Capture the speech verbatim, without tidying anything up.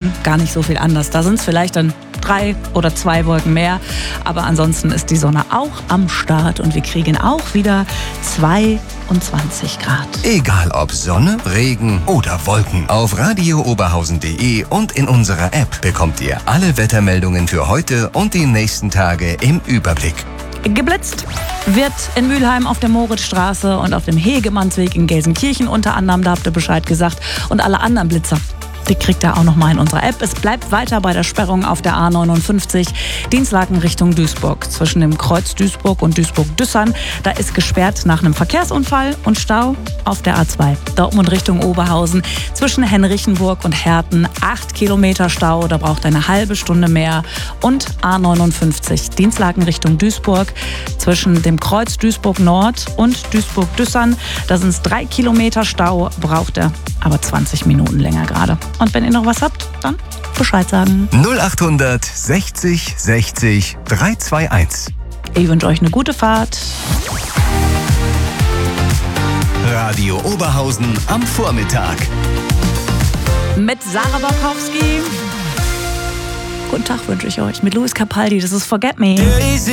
Oberhausen gar nicht so viel anders. Da sind es vielleicht dann drei oder zwei Wolken mehr, aber ansonsten ist die Sonne auch am Start und wir kriegen auch wieder zweiundzwanzig Grad. Egal ob Sonne, Regen oder Wolken. Auf radio oberhausen punkt de und in unserer App bekommt ihr alle Wettermeldungen für heute und die nächsten Tage im Überblick. Geblitzt wird in Mülheim auf der Moritzstraße und auf dem Hegemannsweg in Gelsenkirchen unter anderem, da habt ihr Bescheid gesagt. Und alle anderen Blitzer, die kriegt ihr auch nochmal in unserer App. Es bleibt weiter bei der Sperrung auf der A neunundfünfzig, Dienstlaken Richtung Duisburg. Zwischen dem Kreuz Duisburg und Duisburg-Düssern, da ist gesperrt nach einem Verkehrsunfall und Stau auf der A zwei. Dortmund Richtung Oberhausen, zwischen Henrichenburg und Herten, acht Kilometer Stau, da braucht eine halbe Stunde mehr. Und A neunundfünfzig, Dienstlaken Richtung Duisburg, zwischen dem Kreuz Duisburg-Nord und Duisburg-Düssern, da sind es drei Kilometer Stau, braucht er aber zwanzig Minuten länger gerade. Und wenn ihr noch was habt, dann Bescheid sagen. null achthundert sechzig sechzig dreihunderteinundzwanzig. Ich wünsche euch eine gute Fahrt. Radio Oberhausen am Vormittag. Mit Sarah Bokowski. Guten Tag wünsche ich euch. Mit Louis Capaldi. Das ist Forget Me.